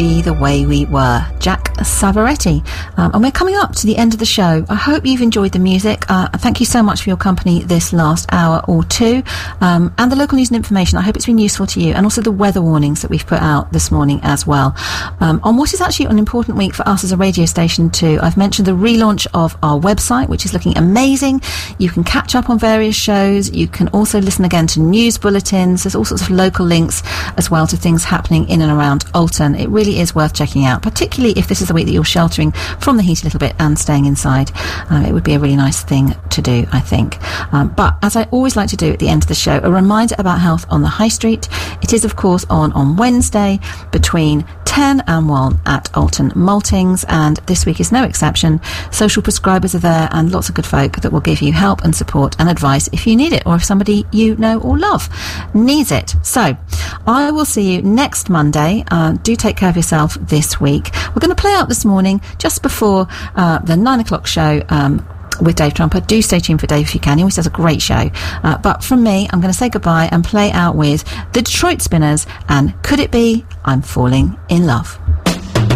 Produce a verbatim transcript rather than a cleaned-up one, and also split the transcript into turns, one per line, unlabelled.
The Way We Were, Jack Savaretti. Um, and we're coming up to the end of the show. I hope you've enjoyed the music. Uh, thank you so much for your company this last hour or two. Um, and the local news and information. I hope it's been useful to you. And also the weather warnings that we've put out this morning as well. Um, on what is actually an important week for us as a radio station too, I've mentioned the relaunch of our website, which is looking amazing. You can catch up on various shows. You can also listen again to news bulletins. There's all sorts of local links as well to things happening in and around Alton. It really is worth checking out, particularly if this is the week that you're sheltering from the heat a little bit and staying inside. Um, it would be a really nice thing to do, I think. Um, but as I always like to do at the end of the show, a reminder about Health on the High Street. It is, of course, on on Wednesday between ten and one at Alton Maltings, and this week is no exception. Social prescribers are there and lots of good folk that will give you help and support and advice if you need it, or if somebody you know or love needs it. So I will see you next Monday. Uh, do take care of yourself this week. We're going to play out this morning just before uh, the nine o'clock show um, with Dave Trumper. Do stay tuned for Dave if you can. He always does a great show. Uh, but from me, I'm going to say goodbye and play out with the Detroit Spinners and Could It Be I'm Falling in Love.